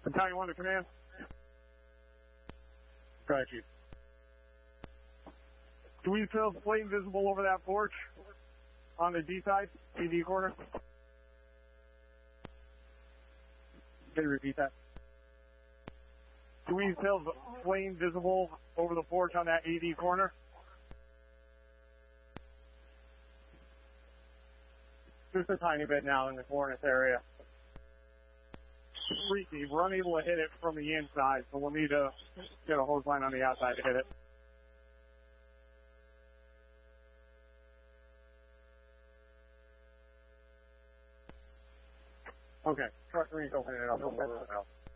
Battalion 1 to command. Go ahead, Chief. Dewey Fields, flame visible over that porch on the D side, AD corner. Can you repeat that? Dewey Fields, flame visible over the porch on that AD corner. Just a tiny bit now in the cornice area. Freaky, we're unable to hit it from the inside, so we'll need to get a hose line on the outside to hit it. Okay, truck green's opening it up.